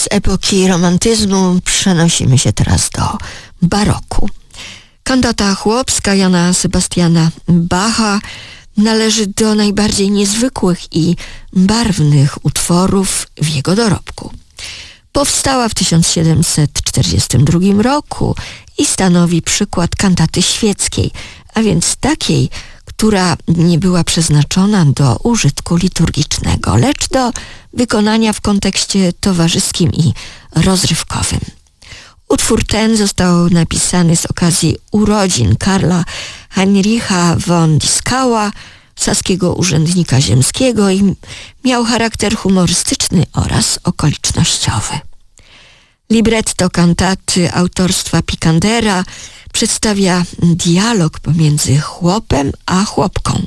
Z epoki romantyzmu przenosimy się teraz do baroku. Kantata chłopska Jana Sebastiana Bacha należy do najbardziej niezwykłych i barwnych utworów w jego dorobku. Powstała w 1742 roku i stanowi przykład kantaty świeckiej, a więc takiej, która nie była przeznaczona do użytku liturgicznego, lecz do wykonania w kontekście towarzyskim i rozrywkowym. Utwór ten został napisany z okazji urodzin Karla Heinricha von Dieskała, saskiego urzędnika ziemskiego, i miał charakter humorystyczny oraz okolicznościowy. Libretto kantaty autorstwa Pikandera przedstawia dialog pomiędzy chłopem a chłopką.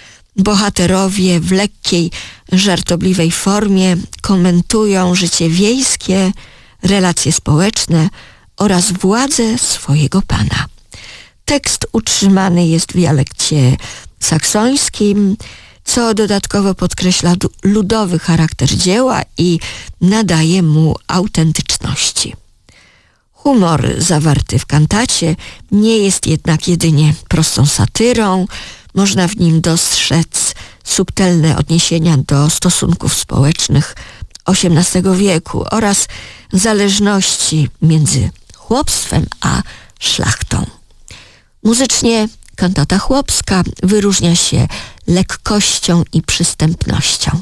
Bohaterowie w lekkiej, żartobliwej formie komentują życie wiejskie, relacje społeczne oraz władzę swojego pana. Tekst utrzymany jest w dialekcie saksońskim, co dodatkowo podkreśla ludowy charakter dzieła i nadaje mu autentyczności. Humor zawarty w kantacie nie jest jednak jedynie prostą satyrą. Można w nim dostrzec subtelne odniesienia do stosunków społecznych XVIII wieku oraz zależności między chłopstwem a szlachtą. Muzycznie kantata chłopska wyróżnia się lekkością i przystępnością.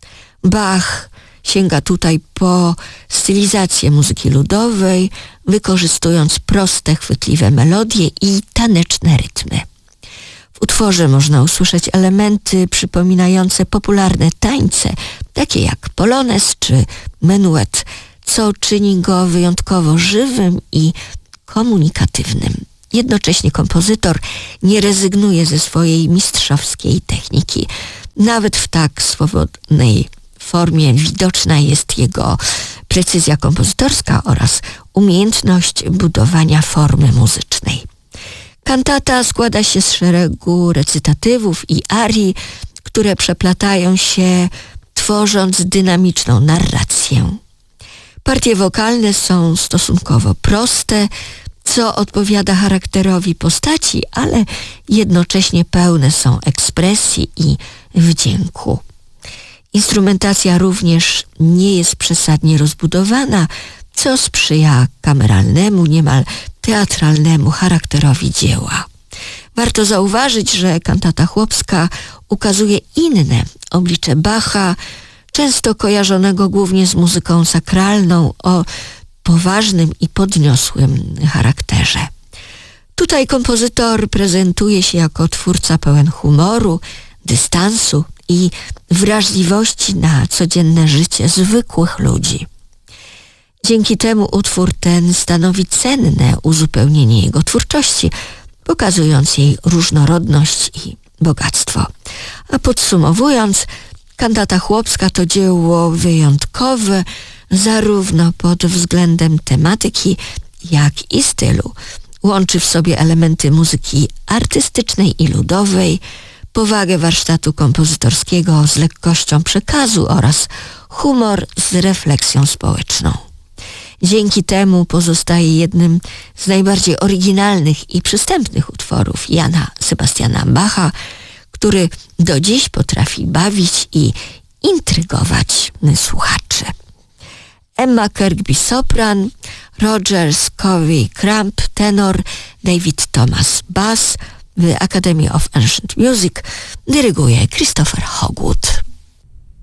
Bach sięga tutaj po stylizację muzyki ludowej, wykorzystując proste, chwytliwe melodie i taneczne rytmy. W utworze można usłyszeć elementy przypominające popularne tańce, takie jak polonez czy menuet, co czyni go wyjątkowo żywym i komunikatywnym. Jednocześnie kompozytor nie rezygnuje ze swojej mistrzowskiej techniki. Nawet w tak swobodnej formie widoczna jest jego precyzja kompozytorska oraz umiejętność budowania formy muzycznej. Kantata składa się z szeregu recytatywów i arii, które przeplatają się, tworząc dynamiczną narrację. Partie wokalne są stosunkowo proste, co odpowiada charakterowi postaci, ale jednocześnie pełne są ekspresji i wdzięku. Instrumentacja również nie jest przesadnie rozbudowana, co sprzyja kameralnemu, niemal teatralnemu charakterowi dzieła. Warto zauważyć, że kantata chłopska ukazuje inne oblicze Bacha, często kojarzonego głównie z muzyką sakralną o poważnym i podniosłym charakterze. Tutaj kompozytor prezentuje się jako twórca pełen humoru, dystansu i wrażliwości na codzienne życie zwykłych ludzi. Dzięki temu utwór ten stanowi cenne uzupełnienie jego twórczości, pokazując jej różnorodność i bogactwo. A podsumowując, kantata chłopska to dzieło wyjątkowe zarówno pod względem tematyki, jak i stylu. Łączy w sobie elementy muzyki artystycznej i ludowej, powagę warsztatu kompozytorskiego z lekkością przekazu oraz humor z refleksją społeczną. Dzięki temu pozostaje jednym z najbardziej oryginalnych i przystępnych utworów Jana Sebastiana Bacha, który do dziś potrafi bawić i intrygować słuchaczy. Emma Kirkby sopran, Roger Scovey Crump tenor, David Thomas bass. W Academy of Ancient Music dyryguje Christopher Hogwood.